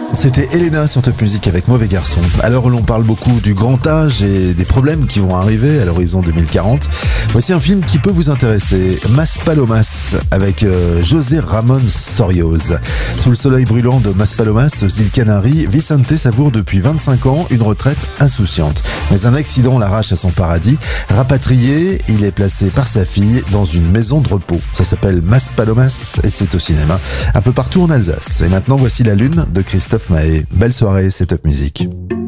C'était Elena sur Top Music avec Mauvais Garçon. À l'heure où l'on parle beaucoup du grand âge et des problèmes qui vont arriver à l'horizon 2040, voici un film qui peut vous intéresser. Maspalomas avec José Ramón Sorios. Sous le soleil brûlant de Maspalomas, aux îles Canaries, Vicente savoure depuis 25 ans une retraite insouciante. Mais un accident l'arrache à son paradis. Rapatrié, il est placé par sa fille dans une maison de repos. Ça s'appelle Maspalomas et c'est au cinéma un peu partout en Alsace. Et maintenant, voici La Lune de Christophe Maé. Belle soirée, c'est Top Music.